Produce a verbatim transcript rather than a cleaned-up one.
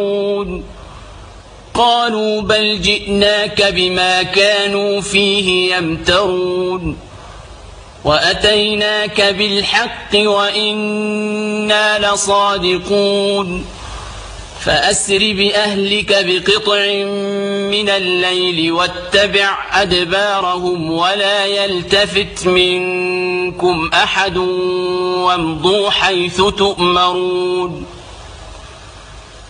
قالوا بل جئناك بما كانوا فيه يمترون وأتيناك بالحق وإنا لصادقون فأسر بأهلك بقطع من الليل واتبع أدبارهم ولا يلتفت منكم أحد وامضوا حيث تؤمرون